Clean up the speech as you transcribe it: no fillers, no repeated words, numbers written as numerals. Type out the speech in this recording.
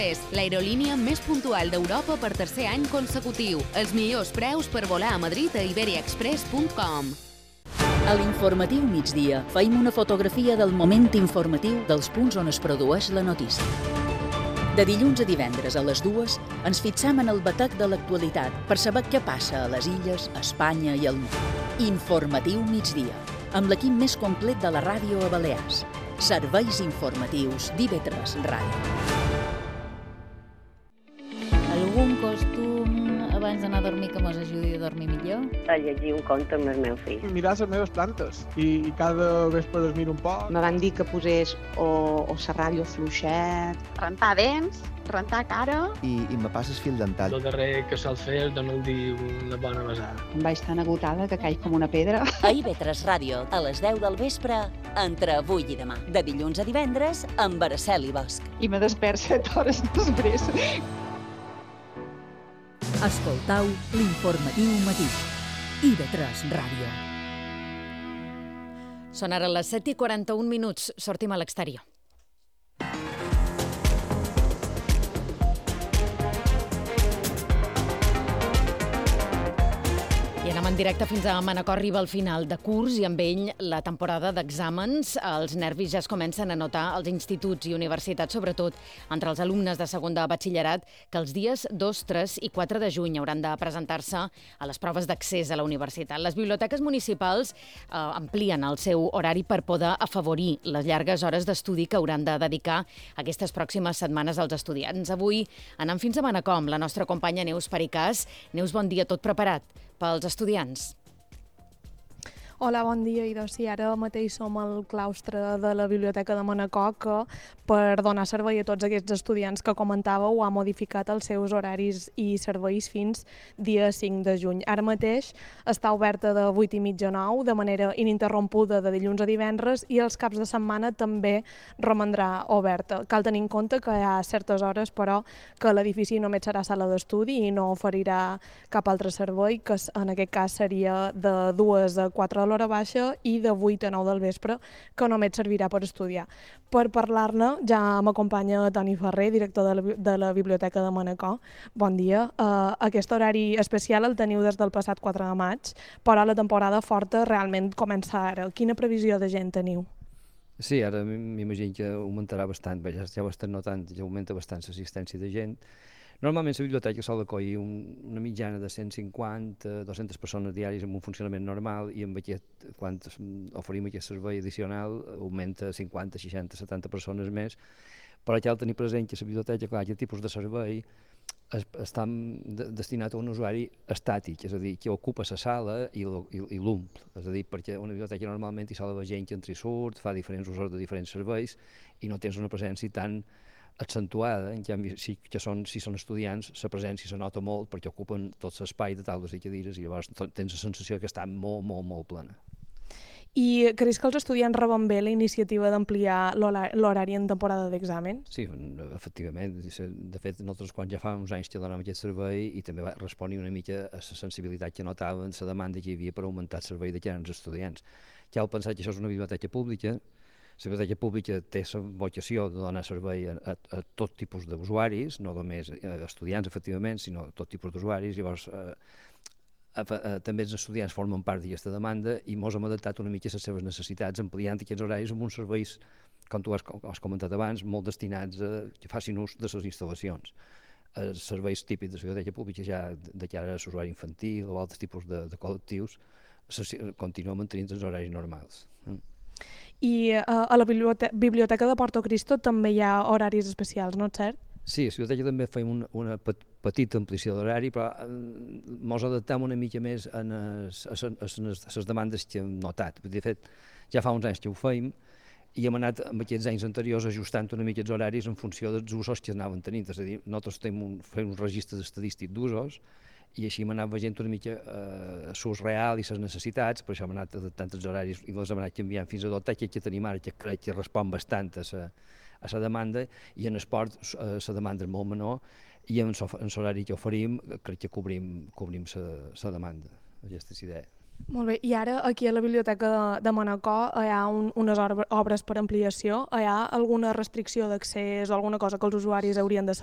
Express, l'aerolínia més puntual d'Europa per tercer any consecutiu. Els millors preus per volar a Madrid a iberiaexpress.com. A l'informatiu migdia feim una fotografia del moment informatiu dels punts on es produeix la notícia. De dilluns a divendres a les 2 ens fixem en el batec de l'actualitat per saber què passa a les illes, a Espanya i al món. Informatiu migdia, amb l'equip més complet de la ràdio a Balears. Serveis informatius d'IV3 Ràdio. Algun costum abans d'anar a dormir que mos ajudi a dormir millor? A llegir un conte amb el meu fill. Mirar les meves plantes i cada vespre es miro un poc. Me van dir que posés o la ràdio fluixet, rentar dents, rentar cara. I me passes fil dental. El darrer que sol fer és donar-li una bona besada. Em vaig tan agotada que caig com una pedra. A IV3 Ràdio, a les 10 del vespre, entre avui i demà. De dilluns a divendres, amb Araceli Bosch. I me despert 7 hores després. Escoltau l'informatiu matí. IV3 Ràdio. Són ara les 7:41. Sortim a l'exterior. I anem en directe fins a Manacor. Arriba al final de curs i amb ell la temporada d'exàmens. Els nervis ja es comencen a notar als instituts i universitats, sobretot entre els alumnes de segon de batxillerat, que els dies 2, 3 i 4 de juny hauran de presentar-se a les proves d'accés a la universitat. Les biblioteques municipals amplien el seu horari per poder afavorir les llargues hores d'estudi que hauran de dedicar aquestes pròximes setmanes als estudiants. Avui anem fins a Manacor amb la nostra companya Neus Pericàs. Neus, bon dia, tot preparat pels estudiants? Hola, bon dia, Ido. Sí, ara mateix som al claustre de la Biblioteca de Manacor, que per donar servei a tots aquests estudiants que comentàveu ha modificat els seus horaris i serveis fins dia 5 de juny. Ara mateix està oberta de 8:30 a 9 de manera ininterrompuda de dilluns a divendres i els caps de setmana també romandrà oberta. Cal tenir en compte que hi ha certes hores, però, que l'edifici només serà sala d'estudi i no oferirà cap altre servei, que en aquest cas seria de 2 a 4 de l'hora baixa i de 8 a 9 del vespre, que només servirà per estudiar. Per parlar-ne ja m'acompanya Toni Ferrer, director de la Biblioteca de Manacor. Bon dia. Aquest horari especial el teniu des del passat 4 de maig, però la temporada forta realment comença ara. Quina previsió de gent teniu? Sí, ara m'imagino que augmentarà bastant, ja ho estan notant, ja augmenta bastant l'assistència de gent. Normalment la biblioteca sol acollir una mitjana de 150-200 persones diàries amb un funcionament normal i amb quan oferim aquest servei addicional augmenta a 50, 60, 70 persones més, però cal tenir present que la biblioteca, clar, aquest tipus de servei està destinat a un usuari estàtic, és a dir, que ocupa la sala i l'omple, és a dir, perquè una biblioteca normalment hi sol haver gent que entra i surt, fa diferents usos de diferents serveis i no tens una presència tan accentuada. En canvi, si són estudiants, la presència se nota molt perquè ocupen tot l'espai de taules i cadires i llavors tens la sensació que està molt, molt, molt plena. I creus que els estudiants reben bé la iniciativa d'ampliar l'horari en temporada d'exàmens? Sí, efectivament. De fet, nosaltres quan ja fa uns anys que donem aquest servei i també va respondre una mica a la sensibilitat que notaven, la demanda que hi havia per augmentar el servei d'aquests estudiants. Cal pensar que això és una biblioteca pública. La biblioteca pública té la vocació de donar servei a tot tipus d'usuaris, no només estudiants, efectivament, sinó a tot tipus d'usuaris. Llavors, també els estudiants formen part d'aquesta demanda i ens hem adaptat una mica a les seves necessitats, ampliant aquests horaris amb uns serveis, com tu has comentat abans, molt destinats a que facin ús de les instal·lacions. Els serveis típics de la biblioteca pública ja de cara a l'usuari infantil o altres tipus de col·lectius continuen mantenint els horaris normals. I a la Biblioteca de Porto Cristo també hi ha horaris especials, no és cert? Sí, a la biblioteca també fem una petita ampliació d'horari, però ens adaptem una mica més a les demandes que hem notat. De fet, ja fa uns anys que ho fem i hem anat en aquests anys anteriors ajustant una mica els horaris en funció dels usos que anaven tenint. És a dir, nosaltres fem un registre estadístic d'usos i així hem anat veient una mica l'ús real i les necessitats, per això hem anat adaptant els horaris i els hem anat canviant fins a dotar aquest que tenim ara, que crec que respon bastant a la demanda, i en esport la demanda és molt menor i en l'horari que oferim crec que cobrim la demanda. Aquesta és la idea. Molt bé, i ara aquí a la Biblioteca de Manacor hi ha unes obres per ampliació, hi ha alguna restricció d'accés o alguna cosa que els usuaris haurien de